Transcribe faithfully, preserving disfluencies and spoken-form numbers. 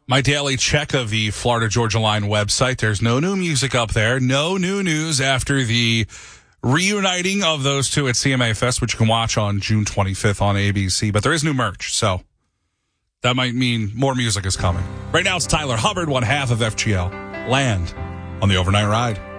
My daily check of the Florida Georgia Line website. There's no new music up there. No new news after the reuniting of those two at C M A Fest, which you can watch on June twenty-fifth on A B C. But there is new merch, so that might mean more music is coming. Right now it's Tyler Hubbard, one half of F G L. Land on the Overnight Ride.